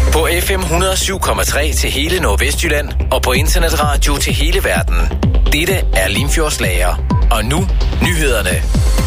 På FM 107,3 til hele Nordvestjylland og på internetradio til hele verden. Dette er Limfjordslager. Og nu nyhederne.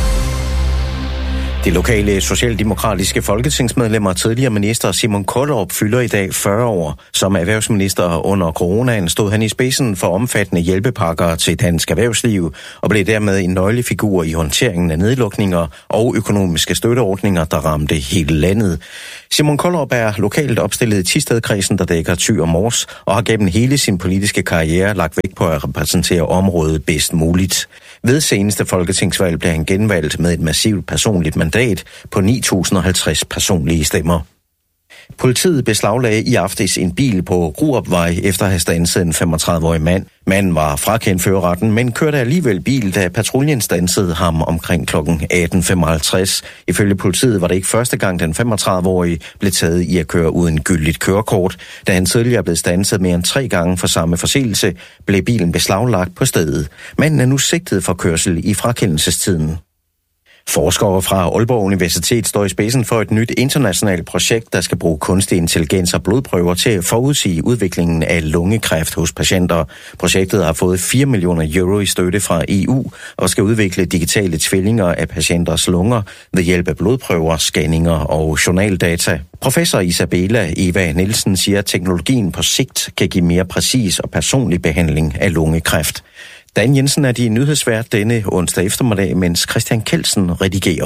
De lokale socialdemokratiske folketingsmedlemmer og tidligere minister Simon Kollerup fylder i dag 40 år. Som erhvervsminister under coronaen stod han i spidsen for omfattende hjælpepakker til dansk erhvervsliv og blev dermed en nøglefigur i håndteringen af nedlukninger og økonomiske støtteordninger, der ramte hele landet. Simon Kollerup er lokalt opstillet i Thisted-kredsen, der dækker Thy og Mors, og har gennem hele sin politiske karriere lagt vægt på at repræsentere området bedst muligt. Ved seneste folketingsvalg blev han genvalgt med et massivt personligt mandat på 9.050 personlige stemmer. Politiet beslaglagde i aftes en bil på Ruopvej efter at have standset en 35-årig mand. Manden var frakendt førerretten, men kørte alligevel bil, da patruljen standsede ham omkring kl. 18.55. Ifølge politiet var det ikke første gang, den 35-årige blev taget i at køre uden gyldigt kørekort. Da han tidligere blev standset mere end 3 gange for samme forseelse, blev bilen beslaglagt på stedet. Manden er nu sigtet for kørsel i frakendelsestiden. Forskere fra Aalborg Universitet står i spidsen for et nyt internationalt projekt, der skal bruge kunstig intelligens og blodprøver til at forudsige udviklingen af lungekræft hos patienter. Projektet har fået 4 millioner euro i støtte fra EU og skal udvikle digitale tvillinger af patienters lunger ved hjælp af blodprøver, scanninger og journaldata. Professor Isabella Eva Nielsen siger, at teknologien på sigt kan give mere præcis og personlig behandling af lungekræft. Dan Jensen er din nyhedsvært denne onsdag eftermiddag, mens Christian Kelsen redigerer.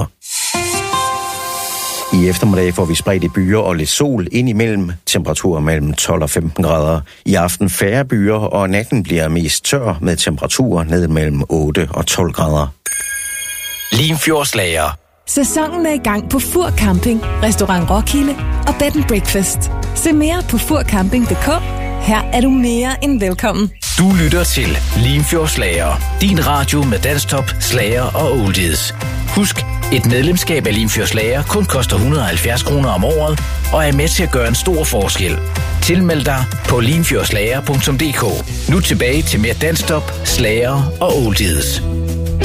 I eftermiddag får vi spredte byer og lidt sol ind imellem, temperaturer mellem 12 og 15 grader. I aften færre byer, og natten bliver mest tør med temperaturer ned mellem 8 og 12 grader. Limfjordslager. Sæsonen er i gang på Fur Camping, Restaurant Roskilde og Bed & Breakfast. Se mere på furcamping.dk. Her er du mere end velkommen. Du lytter til Limfjordslager. Din radio med dansktop, slager og oldies. Husk, et medlemskab af Limfjordslager kun koster 170 kroner om året og er med til at gøre en stor forskel. Tilmeld dig på limfjordslager.dk. Nu tilbage til mere dansktop, slager og oldies.